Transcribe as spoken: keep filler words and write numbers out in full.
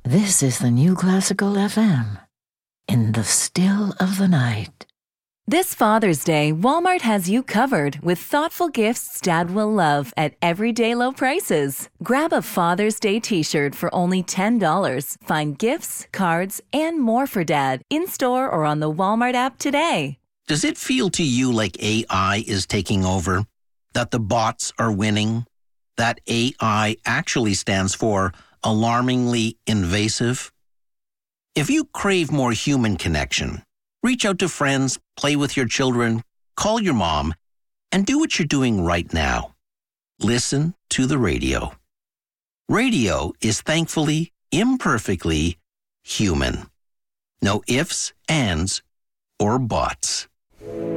This is the New Classical F M. In the still of the night. This Father's Day, Walmart has you covered with thoughtful gifts Dad will love at everyday low prices. Grab a Father's Day t-shirt for only ten dollars. Find gifts, cards, and more for Dad in-store or on the Walmart app today. Does it feel to you like A I is taking over? That the bots are winning? That A I actually stands for alarmingly invasive? If you crave more human connection, reach out to friends, play with your children, call your mom, and do what you're doing right now. Listen to the radio. Radio is thankfully, imperfectly human. No ifs, ands, or buts.